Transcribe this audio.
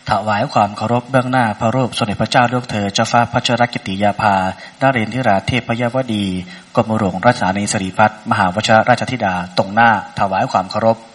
ถวายความเคารพเบื้องหน้าพระรูปสมเด็จพระเจ้าลูกเธอเจ้าฟ้าพัชรกิติยาภานเรนทิราเทพยวดีกรมหลวงราชธานีสิริพัฒน์มหาวชิรราชธิดาตรงหน้าถวายความเคารพ